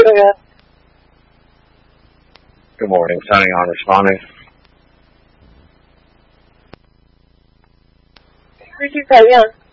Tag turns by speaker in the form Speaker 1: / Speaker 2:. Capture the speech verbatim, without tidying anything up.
Speaker 1: it again.
Speaker 2: Good morning. Signing on, responding.
Speaker 1: Repeat that again.